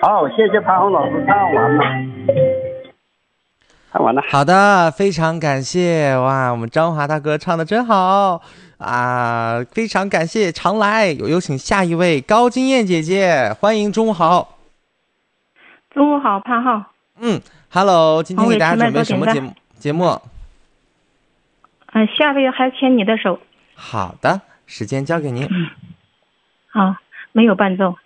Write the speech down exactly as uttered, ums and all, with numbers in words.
好，谢谢潘虹老师，唱完了，唱完了。 好的，非常感谢哇，我们张华大哥唱的真好啊，非常感谢，常来。有有请下一位高金燕姐姐，欢迎，中午好。 中午好，潘浩。 嗯 ，Hello， 今天给大家准备什么节目？节目？ 嗯、呃，下个月还牵你的手。 好的，时间交给您。 嗯，好，没有伴奏。